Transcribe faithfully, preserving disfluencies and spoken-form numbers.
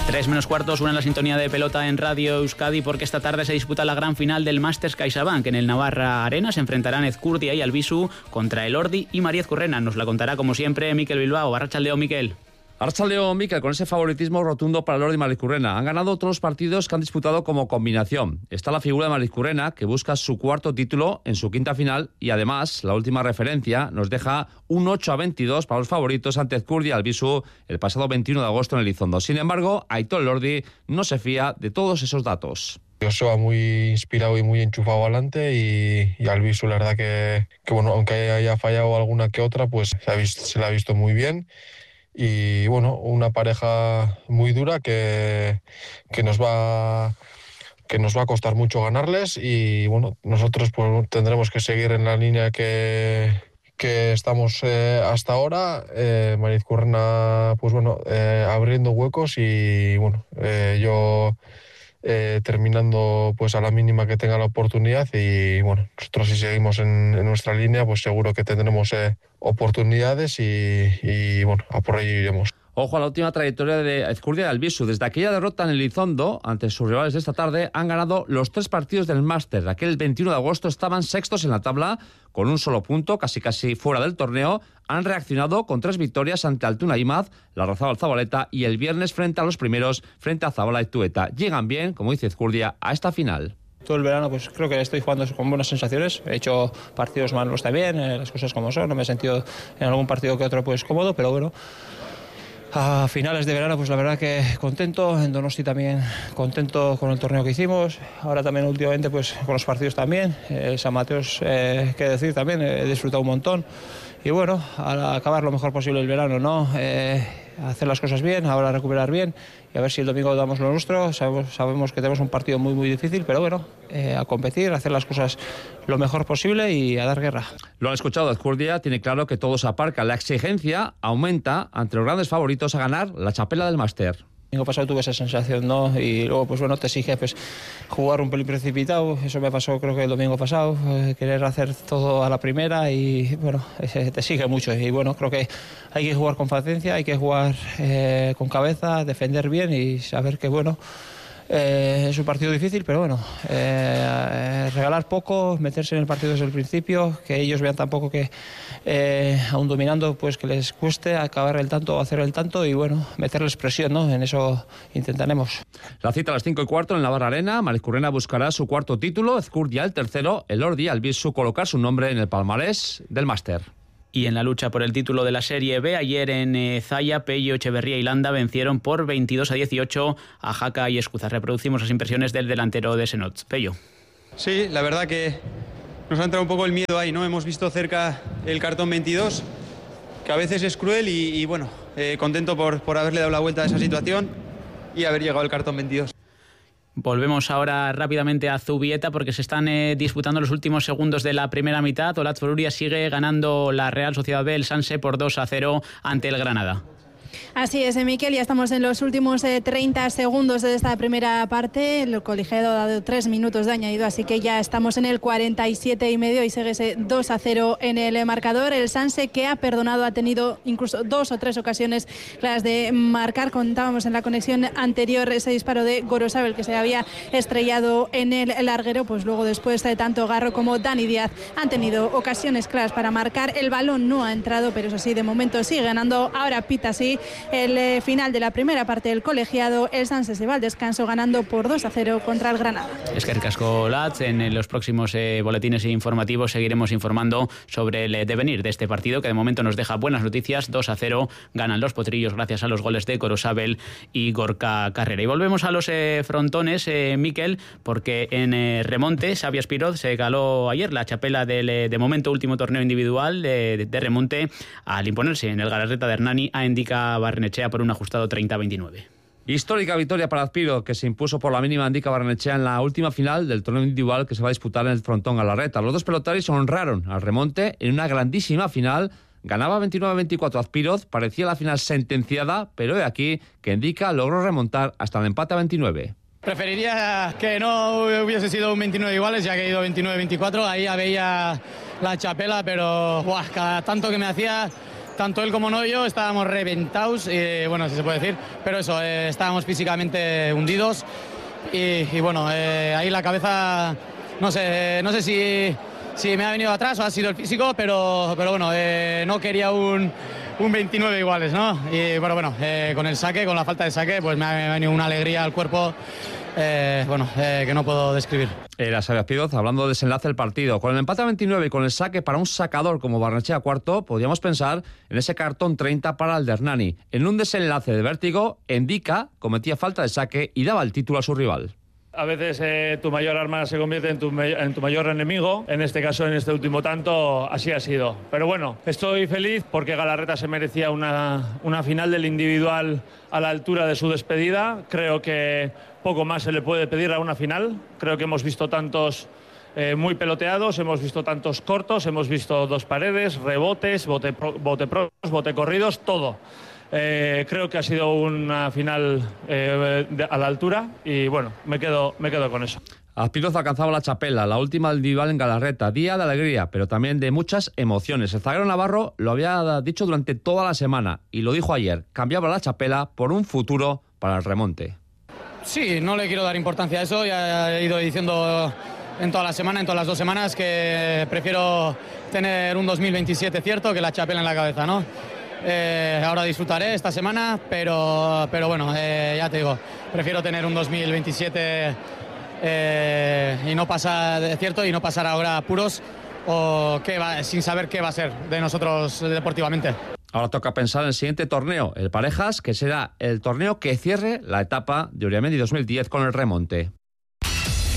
Tres menos cuarto suena la sintonía de pelota en Radio Euskadi porque esta tarde se disputa la gran final del Masters CaixaBank. En el Navarra Arena se enfrentarán Ezcurdia y Albisu contra Elordi y María Ezcurrena. Nos la contará como siempre Mikel Bilbao. Arratsaldeon, Mikel. Arratsaldeon, Mikel, con ese favoritismo rotundo para Elordi y María Ezcurrena. Han ganado todos los partidos que han disputado como combinación. Está la figura de María Ezcurrena, que busca su cuarto título en su quinta final, y además la última referencia nos deja un ocho a veintidós para los favoritos ante Ezcurdia y Albisu el pasado veintiuno de agosto en Elizondo. Sin embargo, Aitor Elordi no se fía de todos esos datos. Joseba muy inspirado y muy enchufado adelante y, y Albisu, la verdad que, que bueno, aunque haya fallado alguna que otra, pues se, ha visto, se la ha visto muy bien. Y bueno, una pareja muy dura que, que nos va que nos va a costar mucho ganarles y bueno, nosotros pues tendremos que seguir en la línea que, que estamos eh, hasta ahora. Eh, María Ezcurrena pues bueno, eh, abriendo huecos y bueno, eh, yo eh, terminando pues a la mínima que tenga la oportunidad y bueno, nosotros si seguimos en, en nuestra línea pues seguro que tendremos eh, oportunidades y, y bueno, a por ello iremos. Ojo a la última trayectoria de Ezcurdia y Albisu. Desde aquella derrota en Elizondo ante sus rivales de esta tarde han ganado los tres partidos del Máster. Aquel veintiuno de agosto estaban sextos en la tabla con un solo punto, casi casi fuera del torneo. Han reaccionado con tres victorias ante Altuna Imaz, Larrazábal Zabaleta y el viernes frente a los primeros, frente a Zabala y Tueta. Llegan bien, como dice Ezcurdia, a esta final. Todo el verano pues creo que estoy jugando con buenas sensaciones. He hecho partidos malos también, eh, las cosas como son. No me he sentido en algún partido que otro pues cómodo, pero bueno. A finales de verano pues la verdad que contento, en Donosti también contento con el torneo que hicimos, ahora también últimamente pues con los partidos también, eh, San Mateos, eh, qué decir también, he disfrutado un montón y bueno, a acabar lo mejor posible el verano, ¿no? Eh, hacer las cosas bien, ahora recuperar bien y a ver si el domingo damos lo nuestro. Sabemos, sabemos que tenemos un partido muy muy difícil, pero bueno, eh, a competir, a hacer las cosas lo mejor posible y a dar guerra. Lo han escuchado, Ezcurdia tiene claro que todo se aparca, la exigencia aumenta ante los grandes favoritos a ganar la chapela del Máster. El año pasado tuve esa sensación, ¿no? Y luego, pues bueno, te exige pues, jugar un pelín precipitado. Eso me pasó creo que el domingo pasado, eh, querer hacer todo a la primera y, bueno, eh, te exige mucho. Y bueno, creo que hay que jugar con paciencia, hay que jugar eh, con cabeza, defender bien y saber que, bueno, eh, es un partido difícil, pero bueno, eh, regalar poco, meterse en el partido desde el principio, que ellos vean tampoco que, eh, aún dominando, pues que les cueste acabar el tanto o hacer el tanto y bueno, meterles presión, ¿no? En eso intentaremos. La cita a las cinco y cuarto en la Navarra Arena. María Ezcurrena buscará su cuarto título, Ezcurdia el tercero, Elordi y Albisu colocar su nombre en el palmarés del Máster. Y en la lucha por el título de la Serie B, ayer en eh, Zaya, Pello, Echeverría y Landa vencieron por veintidós a dieciocho a Jaca y Escúzar. Reproducimos las impresiones del delantero de Senot, Pello. Sí, la verdad que nos ha entrado un poco el miedo ahí, ¿no? Hemos visto cerca el cartón veintidós, que a veces es cruel y, y bueno, eh, contento por, por haberle dado la vuelta a esa situación y haber llegado al cartón veintidós. Volvemos ahora rápidamente a Zubieta porque se están eh, disputando los últimos segundos de la primera mitad. Olatz Foruria sigue ganando la Real Sociedad B, el Sanse, por dos a cero ante el Granada. Así es, Miquel, ya estamos en los últimos eh, treinta segundos de esta primera parte. El colegiado ha dado tres minutos de añadido, así que ya estamos en el cuarenta y siete y medio y sigue ese dos a cero en el marcador. El Sanse, que ha perdonado, ha tenido incluso dos o tres ocasiones claras de marcar. Contábamos en la conexión anterior ese disparo de Gorosabel que se había estrellado en el larguero, pues luego después de tanto Garro como Dani Díaz han tenido ocasiones claras para marcar. El balón no ha entrado, pero eso sí, de momento sigue ganando. Ahora pita sí el eh, final de la primera parte del colegiado. El Sanse se va al descanso ganando por dos a cero contra el Granada. Eskerrik asko, Olatz. En los próximos eh, boletines informativos seguiremos informando sobre el eh, devenir de este partido, que de momento nos deja buenas noticias. dos a cero ganan los potrillos gracias a los goles de Gorosabel y Gorka Carrera. Y volvemos a los eh, frontones, eh, Miquel, porque en eh, remonte Xavi Espiroz se caló ayer la chapela del eh, de momento último torneo individual de, de remonte al imponerse en el Galarreta de Hernani a Indica Barrenechea por un ajustado treinta a veintinueve. Histórica victoria para Azpiro, que se impuso por la mínima Indica Barrenechea en la última final del torneo individual que se va a disputar en el frontón Galarreta. Los dos pelotaris honraron al remonte en una grandísima final. Ganaba veintinueve a veinticuatro Azpiroz, parecía la final sentenciada, pero de aquí que Indica logró remontar hasta el empate a veintinueve. Preferiría que no hubiese sido un veintinueve iguales, ya que he ido veintinueve a veinticuatro. Ahí ya veía la chapela, pero buah, cada tanto que me hacía tanto él como no yo estábamos reventados, y, bueno, si se puede decir, pero eso, eh, estábamos físicamente hundidos y, y bueno, eh, ahí la cabeza, no sé, no sé si, si me ha venido atrás o ha sido el físico, pero, pero bueno, eh, no quería un, un veintinueve iguales, ¿no? Y bueno, bueno, eh, con el saque, con la falta de saque, pues me ha, me ha venido una alegría al cuerpo, eh, bueno, eh, que no puedo describir. Era Xavi Azpíroz hablando del desenlace del partido. Con el empate a veintinueve y con el saque para un sacador como Barrenechea cuarto, podíamos pensar en ese cartón treinta para el Hernani. En un desenlace de vértigo, Endika cometía falta de saque y daba el título a su rival. A veces eh, tu mayor arma se convierte en tu, en tu mayor enemigo. En este caso, en este último tanto, así ha sido. Pero bueno, estoy feliz porque Galarreta se merecía una, una final del individual a la altura de su despedida. Creo que poco más se le puede pedir a una final. Creo que hemos visto tantos eh, muy peloteados, hemos visto tantos cortos, hemos visto dos paredes, rebotes, bote, bote pros, bote corridos, todo. Eh, creo que ha sido una final eh, de, a la altura y bueno, me quedo, me quedo con eso. Azpíroz alcanzaba la chapela, la última individual en Galarreta, día de alegría, pero también de muchas emociones. El zaguero navarro lo había dicho durante toda la semana y lo dijo ayer, cambiaba la chapela por un futuro para el remonte. Sí, no le quiero dar importancia a eso, ya he ido diciendo en toda la semana, en todas las dos semanas, que prefiero tener un dos mil veintisiete cierto que la chapela en la cabeza, ¿no? Eh, ahora disfrutaré esta semana, pero, pero bueno, eh, ya te digo, prefiero tener un dos mil veintisiete eh, y no pasar, cierto, y no pasar ahora apuros o qué va, sin saber qué va a ser de nosotros deportivamente. Ahora toca pensar en el siguiente torneo, el Parejas, que será el torneo que cierre la etapa de Oriamendi dos mil diez con el remonte.